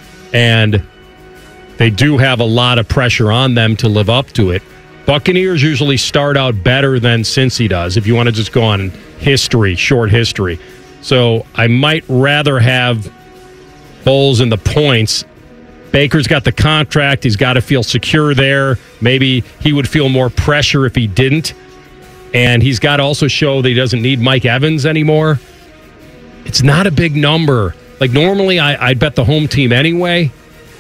and they do have a lot of pressure on them to live up to it. Buccaneers usually start out better than Cincy does, if you want to just go on history, short history. So I might rather have Bowles in the points. Baker's got the contract. He's got to feel secure there. Maybe he would feel more pressure if he didn't. And he's got to also show that he doesn't need Mike Evans anymore. It's not a big number. Like, normally I, I'd bet the home team anyway.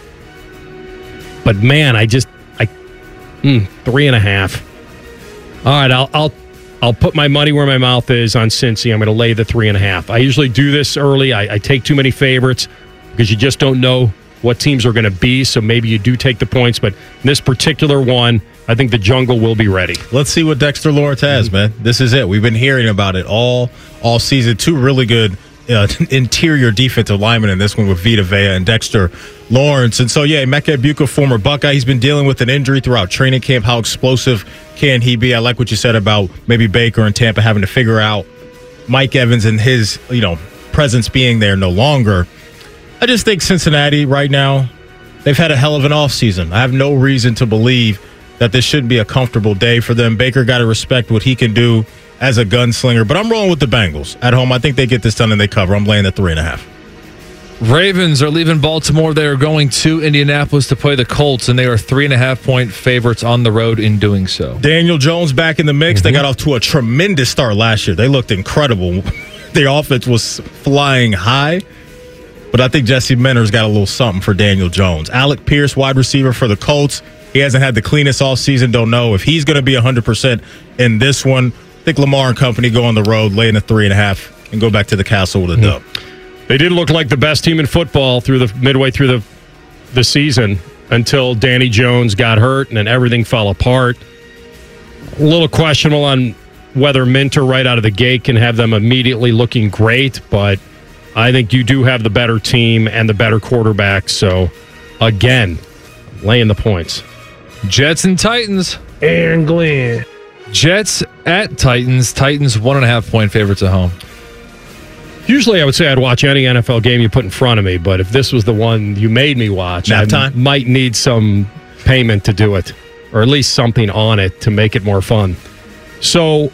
But, man, I just, I, mm, three and a half. All right, I'll, I'll, I'll put my money where my mouth is on Cincy. I'm going to lay the three and a half. I usually do this early. I, I take too many favorites because you just don't know what teams are going to be, so maybe you do take the points. But in this particular one, I think the jungle will be ready. Let's see what Dexter Lawrence has, man. This is it. We've been hearing about it all all season. Two really good uh, interior defensive linemen in this one with Vita Vea and Dexter Lawrence. And so, yeah, Mecca Ibuka, former Buckeye, he's been dealing with an injury throughout training camp. How explosive can he be? I like what you said about maybe Baker and Tampa having to figure out Mike Evans and his, you know, presence being there no longer. I just think Cincinnati right now, they've had a hell of an offseason. I have no reason to believe that this shouldn't be a comfortable day for them. Baker got to respect what he can do as a gunslinger. But I'm rolling with the Bengals at home. I think they get this done and they cover. I'm laying the three and a half. Ravens are leaving Baltimore. They are going to Indianapolis to play the Colts, and they are three and a half point favorites on the road in doing so. Daniel Jones back in the mix. Mm-hmm. They got off to a tremendous start last year. They looked incredible. Their offense was flying high. But I think Jesse Minter's got a little something for Daniel Jones. Alec Pierce, wide receiver for the Colts. He hasn't had the cleanest offseason. Don't know if he's going to be one hundred percent in this one. I think Lamar and company go on the road, lay in a three and a half, and go back to the castle with a mm-hmm. dub. They did look like the best team in football through the midway through the the season until Danny Jones got hurt and then everything fell apart. A little questionable on whether Minter right out of the gate can have them immediately looking great, but I think you do have the better team and the better quarterback. So, again, laying the points. Jets and Titans. Aaron Glenn. Jets at Titans. Titans one and a half point favorites at home. Usually I would say I'd watch any N F L game you put in front of me, but if this was the one you made me watch, Nap I time? m- might need some payment to do it, or at least something on it to make it more fun. So,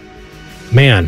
man,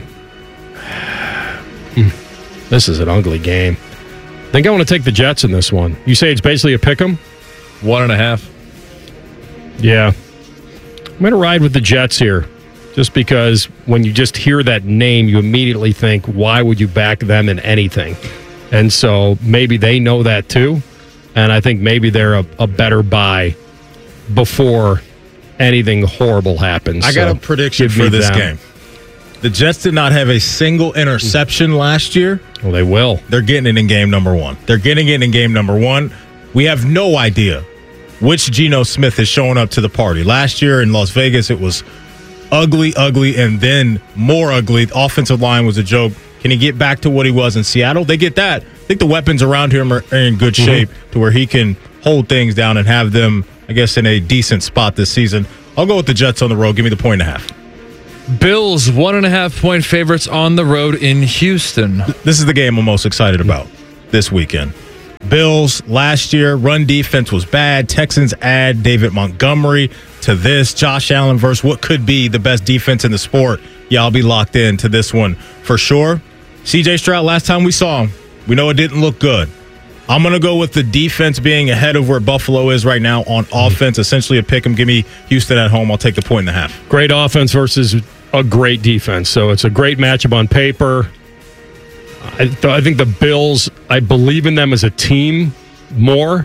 this is an ugly game. I think I want to take the Jets in this one. You say it's basically a pick 'em? One and a half. Yeah. I'm going to ride with the Jets here, just because when you just hear that name, you immediately think, why would you back them in anything? And so maybe they know that too, and I think maybe they're a, a better buy before anything horrible happens. I got So a prediction give for me this them. game. The Jets did not have a single interception last year. Well, they will. They're getting it in game number one. They're getting it in game number one. We have no idea which Geno Smith is showing up to the party. Last year in Las Vegas, it was ugly, ugly, and then more ugly. The offensive line was a joke. Can he get back to what he was in Seattle? They get that. I think the weapons around him are in good shape mm-hmm. to where he can hold things down and have them, I guess, in a decent spot this season. I'll go with the Jets on the road. Give me the point and a half. Bills, one and a half point favorites on the road in Houston. This is the game I'm most excited about this weekend. Bills, last year, run defense was bad. Texans add David Montgomery to this. Josh Allen versus what could be the best defense in the sport. Yeah, I'll be locked in to this one for sure. C J Stroud, last time we saw him, we know it didn't look good. I'm going to go with the defense being ahead of where Buffalo is right now on offense. Essentially a pick 'em. Give me Houston at home. I'll take the point and a half. Great offense versus a great defense. So it's a great matchup on paper. I, th- I think the Bills, I believe in them as a team more.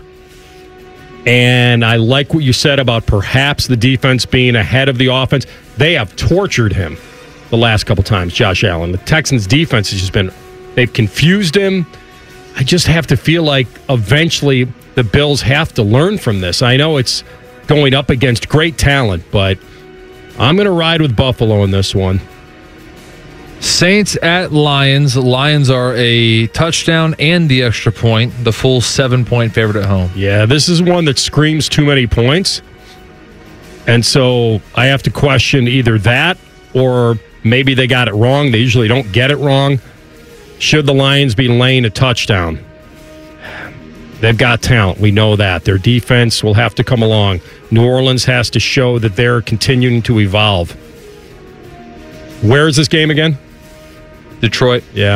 And I like what you said about perhaps the defense being ahead of the offense. They have tortured him the last couple times, Josh Allen. The Texans' defense has just been, they've confused him. I just have to feel like eventually the Bills have to learn from this. I know it's going up against great talent, but I'm going to ride with Buffalo in this one. Saints at Lions. Lions are a touchdown and the extra point, the full seven-point favorite at home. Yeah, this is one that screams too many points. And so I have to question either that or maybe they got it wrong. They usually don't get it wrong. Should the Lions be laying a touchdown? They've got talent. We know that. Their defense will have to come along. New Orleans has to show that they're continuing to evolve. Where is this game again? Detroit. Yeah.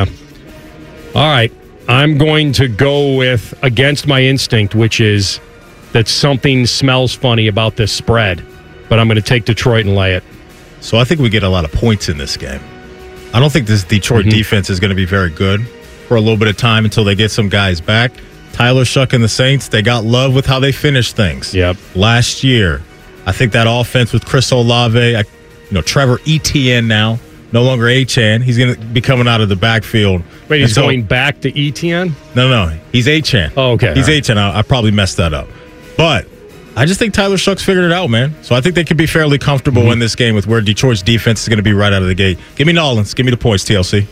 All right. I'm going to go with against my instinct, which is that something smells funny about this spread. But I'm going to take Detroit and lay it. So I think we get a lot of points in this game. I don't think this Detroit mm-hmm. defense is going to be very good for a little bit of time until they get some guys back. Tyler Shuck and the Saints, they got love with how they finished things. Yep. Last year, I think that offense with Chris Olave, I, you know, Trevor Etienne now, no longer Achane. He's going to be coming out of the backfield. Wait, he's so, going back to Etienne? No, no, he's Achane. Oh, okay. He's right. Achane. I, I probably messed that up. But I just think Tyler Shuck's figured it out, man. So I think they could be fairly comfortable mm-hmm. in this game with where Detroit's defense is going to be right out of the gate. Give me Nolans. Give me the points, T L C.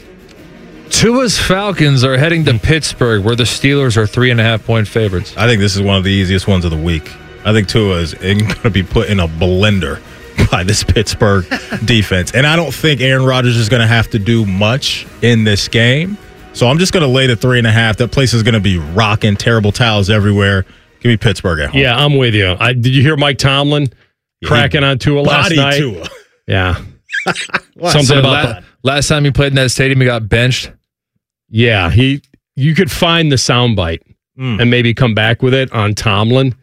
Tua's Falcons are heading to Pittsburgh, where the Steelers are three and a half point favorites. I think this is one of the easiest ones of the week. I think Tua is going to be put in a blender by this Pittsburgh defense. And I don't think Aaron Rodgers is going to have to do much in this game. So I'm just going to lay the three and a half. That place is going to be rocking, terrible towels everywhere. Give me Pittsburgh at home. Yeah, I'm with you. I, did you hear Mike Tomlin yeah, cracking on Tua last night? Tua. Yeah. Something so about la- the, last time he played in that stadium, he got benched. Yeah, he. You could find the soundbite mm. and maybe come back with it on Tomlin.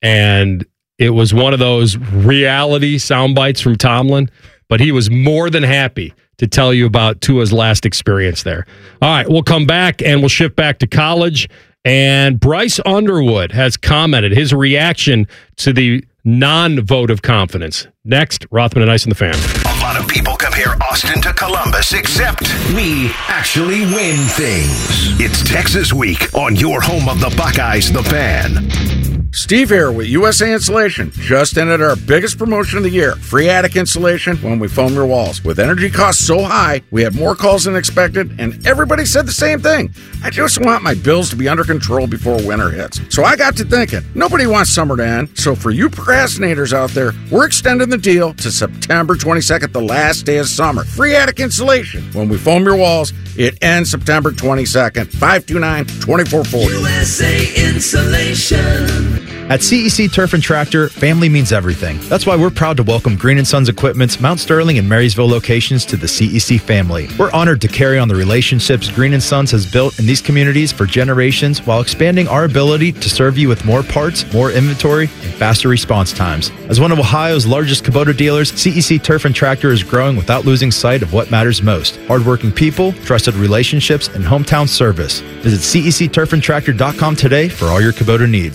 And it was one of those reality sound bites from Tomlin, but he was more than happy to tell you about Tua's last experience there. All right, we'll come back and we'll shift back to college. And Bryce Underwood has commented his reaction to the non-vote of confidence. Next, Rothman and Ice and the Fan. A lot of people compare Austin to Columbus, except we actually win things. It's Texas Week on your home of the Buckeyes, the Fan. Steve here with U S A Insulation. Just ended our biggest promotion of the year. Free attic insulation when we foam your walls. With energy costs so high, we had more calls than expected, and everybody said the same thing. I just want my bills to be under control before winter hits. So I got to thinking, nobody wants summer to end. So for you procrastinators out there, we're extending the deal to September twenty-second, the last day of summer. Free attic insulation when we foam your walls. It ends September twenty-second. five two nine, two four four zero. U S A Insulation. At C E C Turf and Tractor, family means everything. That's why we're proud to welcome Green and Sons Equipment's Mount Sterling and Marysville locations to the C E C family. We're honored to carry on the relationships Green and Sons has built in these communities for generations while expanding our ability to serve you with more parts, more inventory, and faster response times. As one of Ohio's largest Kubota dealers, C E C Turf and Tractor is growing without losing sight of what matters most: hardworking people, trusted relationships, and hometown service. Visit C E C turf and tractor dot com today for all your Kubota needs.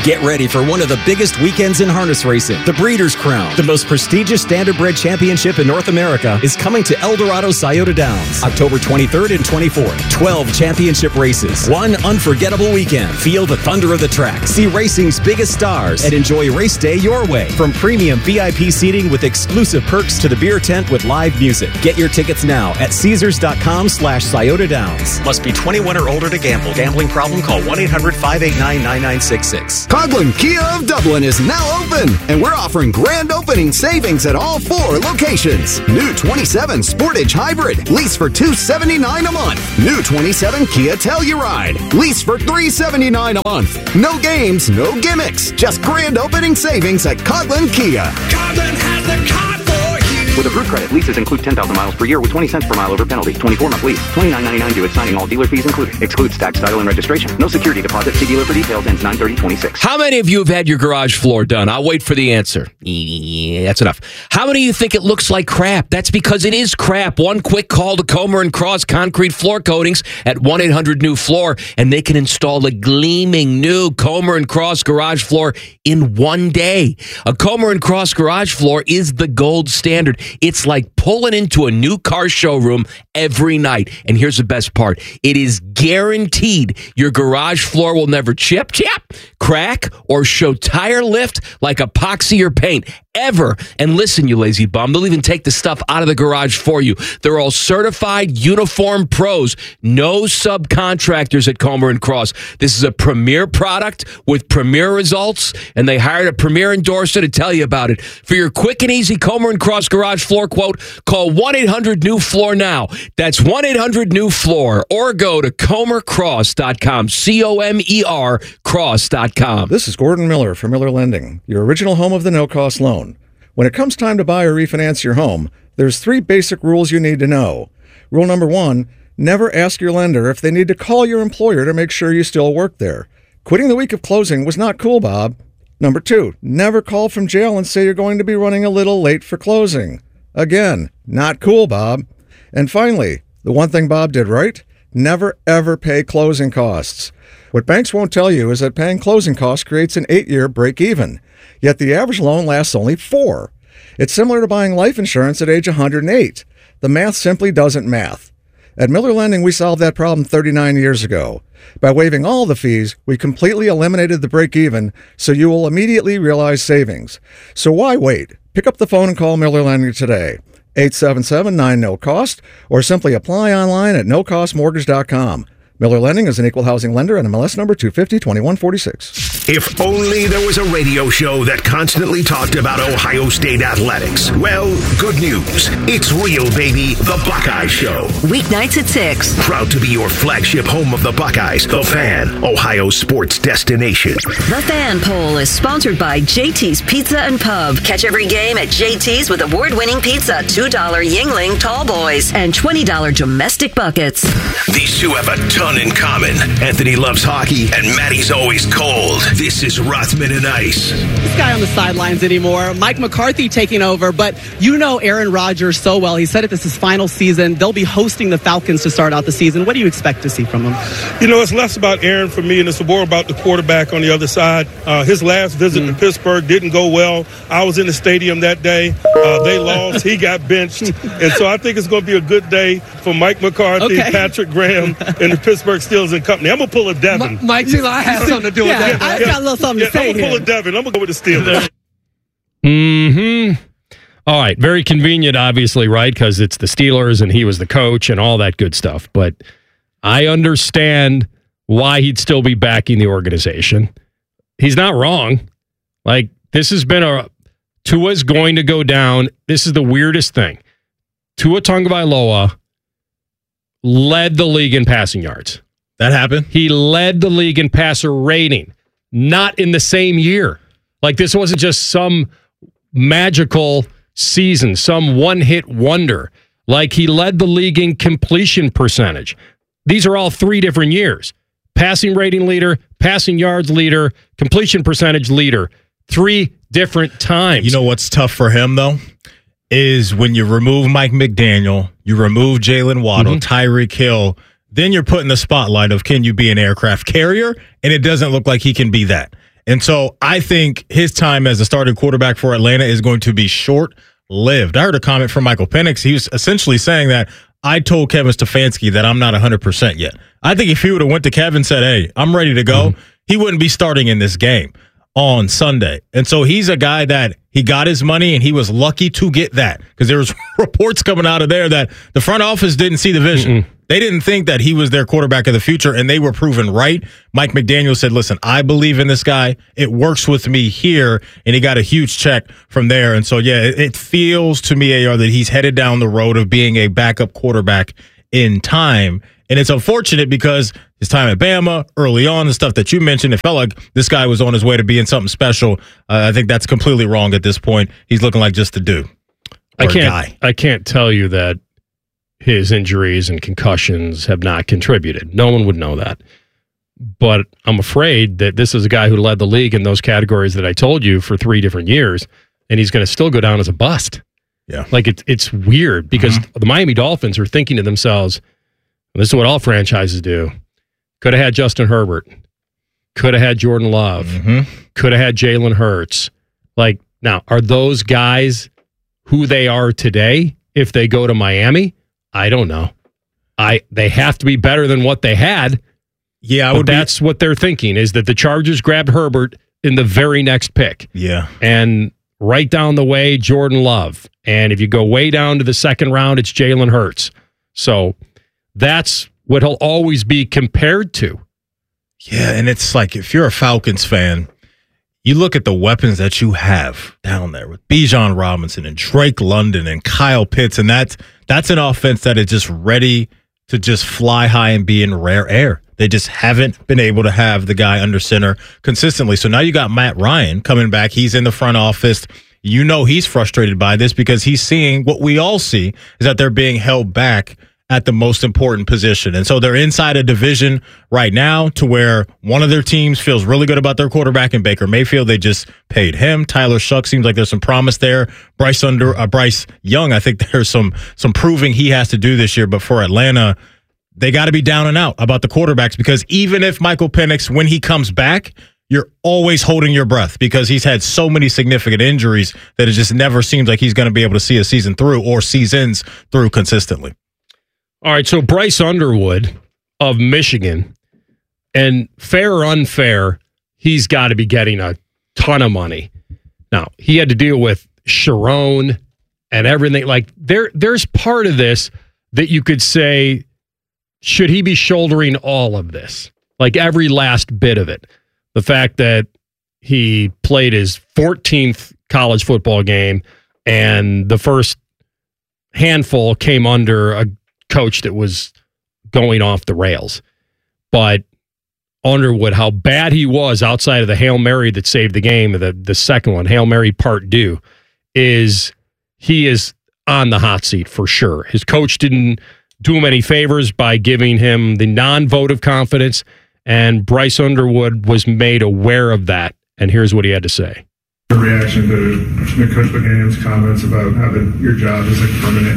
Get ready for one of the biggest weekends in harness racing. The Breeders' Crown, the most prestigious standardbred championship in North America, is coming to El Dorado Scioto Downs, October twenty-third and twenty-fourth. twelve championship races, one unforgettable weekend. Feel the thunder of the track, see racing's biggest stars, and enjoy race day your way. From premium V I P seating with exclusive perks to the beer tent with live music. Get your tickets now at Caesars.com slash Scioto Downs. Must be twenty-one or older to gamble. Gambling problem? Call one eight hundred five eight nine nine nine six six. Coghlan Kia of Dublin is now open, and we're offering grand opening savings at all four locations. New twenty-seven Sportage Hybrid, lease for two hundred seventy-nine dollars a month. New twenty-seven Kia Telluride, lease for three hundred seventy-nine dollars a month. No games, no gimmicks, just grand opening savings at Coghlan Kia. Coghlan has the car for you. With approved credit, leases include ten thousand miles per year with twenty cents per mile over penalty. twenty-four month lease. twenty-nine ninety-nine due at signing, all dealer fees included. Excludes tax, title, and registration. No security deposit. See dealer for details. Ends nine thirty twenty-six. How many of you have had your garage floor done? I'll wait for the answer. Yeah, that's enough. How many of you think it looks like crap? That's because it is crap. One quick call to Comer and Cross Concrete Floor Coatings at one eight hundred new floor, and they can install a gleaming new Comer and Cross garage floor in one day. A Comer and Cross garage floor is the gold standard. It's like pulling into a new car showroom every night. And here's the best part. It is guaranteed your garage floor will never chip, chip, crack, or show tire lift like epoxy or paint. Ever. And listen, you lazy bum, they'll even take the stuff out of the garage for you. They're all certified uniform pros. No subcontractors at Comer and Cross. This is a premier product with premier results, and they hired a premier endorser to tell you about it. For your quick and easy Comer and Cross garage floor quote, call one eight hundred new floor now. That's one eight hundred new floor, or go to comer cross dot com. C O M E R cross dot com. This is Gordon Miller from Miller Lending, your original home of the no-cost loan. When it comes time to buy or refinance your home, there's three basic rules you need to know. Rule number one, never ask your lender if they need to call your employer to make sure you still work there. Quitting the week of closing was not cool, Bob. Number two, never call from jail and say you're going to be running a little late for closing. Again, not cool, Bob. And finally, the one thing Bob did right, never ever pay closing costs. What banks won't tell you is that paying closing costs creates an eight-year break-even. Yet the average loan lasts only four. It's similar to buying life insurance at age one hundred eight. The math simply doesn't math. At Miller Lending, we solved that problem thirty-nine years ago. By waiving all the fees, we completely eliminated the break-even, so you will immediately realize savings. So why wait? Pick up the phone and call Miller Lending today. eight seven seven nine no cost, or simply apply online at no cost mortgage dot com. Miller Lending is an equal housing lender and M L S number two five zero two one four six. If only there was a radio show that constantly talked about Ohio State athletics. Well, good news. It's real, baby. The Buckeye Show. Weeknights at six. Proud to be your flagship home of the Buckeyes, The Fan, Ohio sports destination. The Fan Poll is sponsored by J T's Pizza and Pub. Catch every game at J T's with award-winning pizza, two dollar Yingling Tall Boys, and twenty dollar domestic buckets. These two have a ton in common. Anthony loves hockey, and Matty's always cold. This is Rothman and Ice. This guy on the sidelines anymore. Mike McCarthy taking over, but you know Aaron Rodgers so well. He said it, this is his final season. They'll be hosting the Falcons to start out the season. What do you expect to see from him? You know, it's less about Aaron for me, and it's more about the quarterback on the other side. Uh, his last visit mm. to Pittsburgh didn't go well. I was in the stadium that day. Uh, they lost. He got benched. And so I think it's going to be a good day for Mike McCarthy, okay. Patrick Graham, and the Pittsburgh Steelers and company. I'm going to pull a Devin. M- Mike, I have something to do with yeah, that. I yeah, got a little something yeah, to say I'm going to pull a Devin. I'm going to go with the Steelers. Mm-hmm. All right. Very convenient, obviously, right? Because it's the Steelers and he was the coach and all that good stuff. But I understand why he'd still be backing the organization. He's not wrong. Like, this has been a... Tua's going to go down. This is the weirdest thing. Tua Tagovailoa led the league in passing yards. That happened? He led the league in passer rating. Not in the same year. Like, this wasn't just some magical season, some one-hit wonder. Like, he led the league in completion percentage. These are all three different years. Passing rating leader, passing yards leader, completion percentage leader. Three different times. You know what's tough for him, though? Is when you remove Mike McDaniel, you remove Jalen Waddle, mm-hmm. Tyreek Hill, then you're put in the spotlight of, can you be an aircraft carrier? And it doesn't look like he can be that. And so I think his time as a starting quarterback for Atlanta is going to be short-lived. I heard a comment from Michael Penix. He was essentially saying that I told Kevin Stefanski that I'm not one hundred percent yet. I think if he would have went to Kevin and said, hey, I'm ready to go, mm-hmm. he wouldn't be starting in this game on Sunday. And so he's a guy that he got his money and he was lucky to get that because there was reports coming out of there that the front office didn't see the vision. Mm-mm. They didn't think that he was their quarterback of the future, and they were proven right. Mike McDaniel said, listen, I believe in this guy. It works with me here, and he got a huge check from there. And so, yeah, it, it feels to me, A R, that he's headed down the road of being a backup quarterback in time. And it's unfortunate because his time at Bama, early on, the stuff that you mentioned, it felt like this guy was on his way to being something special. Uh, I think that's completely wrong at this point. He's looking like just a dude. I can't, I can't tell you that his injuries and concussions have not contributed. No one would know that. But I'm afraid that this is a guy who led the league in those categories that I told you for three different years, and he's going to still go down as a bust. Yeah. Like, it's it's weird because mm-hmm. the Miami Dolphins are thinking to themselves, and this is what all franchises do, could have had Justin Herbert, could have had Jordan Love, mm-hmm. could have had Jalen Hurts. Like, now, are those guys who they are today if they go to Miami? I don't know. I they have to be better than what they had. Yeah, I but would that's be, what they're thinking is that the Chargers grabbed Herbert in the very next pick. Yeah. And right down the way, Jordan Love. And if you go way down to the second round, it's Jalen Hurts. So that's what he'll always be compared to. Yeah, and it's like if you're a Falcons fan, you look at the weapons that you have down there with Bijan Robinson and Drake London and Kyle Pitts, and that's that's an offense that is just ready to just fly high and be in rare air. They just haven't been able to have the guy under center consistently. So now you got Matt Ryan coming back. He's in the front office. You know he's frustrated by this because he's seeing what we all see is that they're being held back at the most important position. And so they're inside a division right now to where one of their teams feels really good about their quarterback in Baker Mayfield. They just paid him. Tyler Shuck seems like there's some promise there. Bryce under uh, Bryce Young, I think there's some some proving he has to do this year. But for Atlanta, they got to be down and out about the quarterbacks because even if Michael Penix, when he comes back, you're always holding your breath because he's had so many significant injuries that it just never seems like he's going to be able to see a season through or seasons through consistently. All right, so Bryce Underwood of Michigan, and fair or unfair, he's got to be getting a ton of money. Now, he had to deal with Sharon and everything. Like, there, there's part of this that you could say, should he be shouldering all of this? Like, every last bit of it. The fact that he played his fourteenth college football game, and the first handful came under a coach that was going off the rails. But Underwood, how bad he was outside of the Hail Mary that saved the game, the, the second one, Hail Mary Part Two, is he is on the hot seat for sure. His coach didn't do him any favors by giving him the non-vote of confidence, and Bryce Underwood was made aware of that, and here's what he had to say. The reaction to Coach McDaniel's comments about how the, your job is like permanent.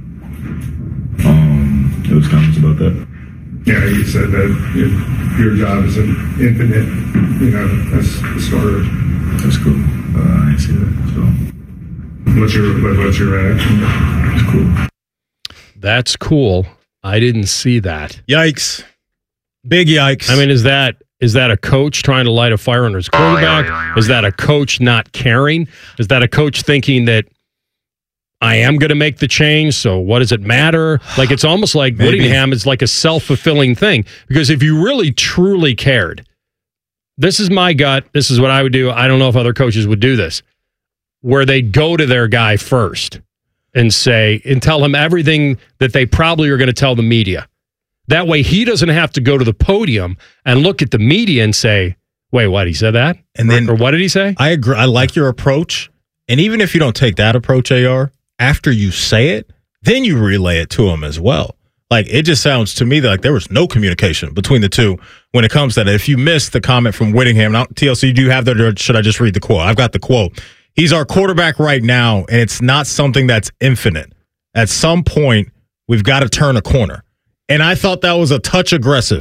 Um, there was comments about that. Yeah, he said that it, your job is an infinite, you know, as a starter. That's cool. Uh, I didn't see that. So, what's your what's your reaction? It's cool. That's cool. I didn't see that. Yikes! Big yikes! I mean, is that is that a coach trying to light a fire under his quarterback? Is that a coach not caring? Is that a coach thinking that I am going to make the change, so what does it matter? Like, it's almost like Maybe. Whittingham is like a self-fulfilling thing. Because if you really, truly cared, this is my gut, this is what I would do, I don't know if other coaches would do this, where they go to their guy first and say, and tell him everything that they probably are going to tell the media. That way he doesn't have to go to the podium and look at the media and say, wait, what, he said that? And or, then, or what did he say? I agree. I like your approach. And even if you don't take that approach, A R, after you say it, then you relay it to him as well. Like, it just sounds to me like there was no communication between the two when it comes to that. If you missed the comment from Whittingham, now, T L C, do you have that, or should I just read the quote? I've got the quote. He's our quarterback right now, and it's not something that's infinite. At some point, we've got to turn a corner. And I thought that was a touch aggressive.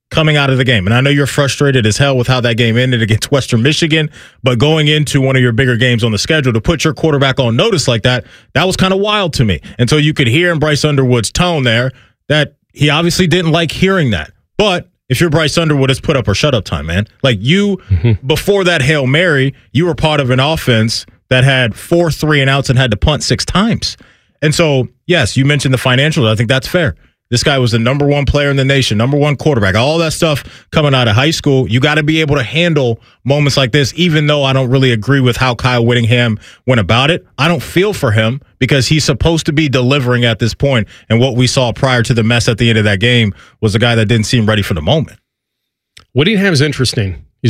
coming out of the game. And I know you're frustrated as hell with how that game ended against Western Michigan, but going into one of your bigger games on the schedule to put your quarterback on notice like that, that was kind of wild to me. And so you could hear in Bryce Underwood's tone there that he obviously didn't like hearing that. But if you're Bryce Underwood, it's put up or shut up time, man. Like you, mm-hmm. before that Hail Mary, you were part of an offense that had four three and outs and had to punt six times. And so, yes, you mentioned the financials. I think that's fair. This guy was the number one player in the nation, number one quarterback, all that stuff coming out of high school. You got to be able to handle moments like this, even though I don't really agree with how Kyle Whittingham went about it. I don't feel for him because he's supposed to be delivering at this point. And what we saw prior to the mess at the end of that game was a guy that didn't seem ready for the moment. Whittingham's interesting.